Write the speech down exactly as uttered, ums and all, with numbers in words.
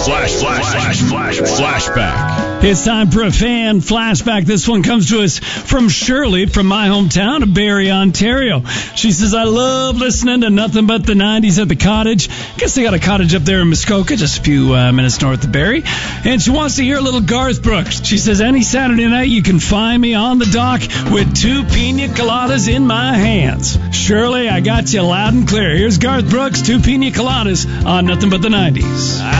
Flash, flash, flash, flash, flashback. It's time for a fan flashback. This one comes to us from Shirley from my hometown of Barrie, Ontario. She says, I love listening to Nothing But the nineties at the cottage. I guess they got a cottage up there in Muskoka, just a few uh, minutes north of Barrie. And she wants to hear a little Garth Brooks. She says, any Saturday night you can find me on the dock with two pina coladas in my hands. Shirley, I got you loud and clear. Here's Garth Brooks, two pina coladas on Nothing But the nineties.